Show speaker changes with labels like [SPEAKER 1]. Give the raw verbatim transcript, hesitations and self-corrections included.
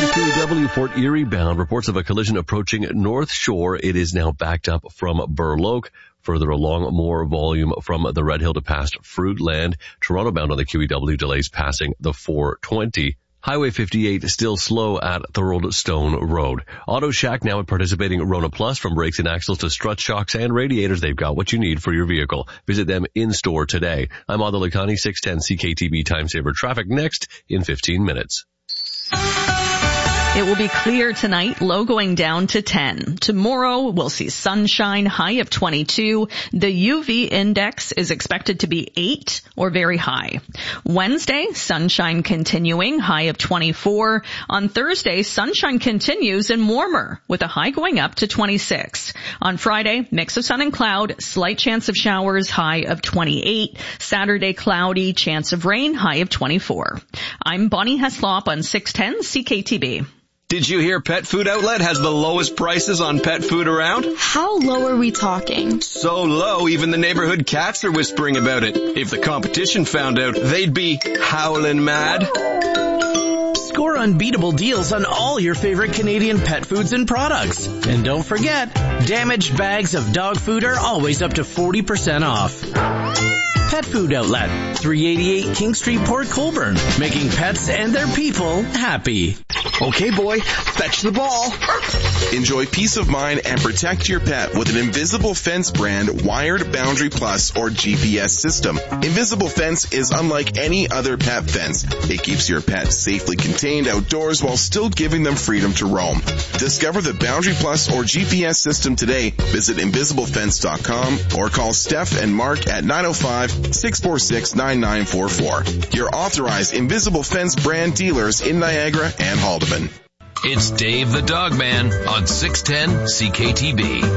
[SPEAKER 1] Q E W Fort Erie bound reports of a collision approaching North Shore. It is now backed up from Burloak. Further along, more volume from the Red Hill to past Fruitland. Toronto bound on the Q E W delays passing the four twenty. Highway fifty-eight still slow at Thorold Stone Road. Auto Shack now at participating Rona Plus. From brakes and axles to strut shocks and radiators, they've got what you need for your vehicle. Visit them in store today. I'm Adil Lakhani, six ten C K T B Time Saver Traffic next in fifteen minutes.
[SPEAKER 2] It will be clear tonight, low going down to ten. Tomorrow, we'll see sunshine, high of twenty-two. The U V index is expected to be eight or very high. Wednesday, sunshine continuing, high of twenty-four. On Thursday, sunshine continues and warmer, with a high going up to twenty-six. On Friday, mix of sun and cloud, slight chance of showers, high of twenty-eight. Saturday, cloudy, chance of rain, high of twenty-four. I'm Bonnie Heslop on six ten C K T B.
[SPEAKER 3] Did you hear Pet Food Outlet has the lowest prices on pet food around?
[SPEAKER 4] How low are we talking?
[SPEAKER 3] So low, even the neighborhood cats are whispering about it. If the competition found out, they'd be howling mad.
[SPEAKER 5] Score unbeatable deals on all your favorite Canadian pet foods and products. And don't forget, damaged bags of dog food are always up to forty percent off. Pet Food Outlet, three eighty-eight King Street, Port Colborne, making pets and their people happy.
[SPEAKER 3] Okay, boy, fetch the ball.
[SPEAKER 6] Enjoy peace of mind and protect your pet with an Invisible Fence brand wired Boundary Plus or G P S system. Invisible Fence is unlike any other pet fence. It keeps your pet safely contained outdoors while still giving them freedom to roam. Discover the Boundary Plus or G P S system today. Visit invisible fence dot com or call Steph and Mark at nine oh five, six four six, nine nine four four. Your authorized Invisible Fence brand dealers in Niagara and Haldeman.
[SPEAKER 7] It's Dave the Dog Man on six ten C K T B.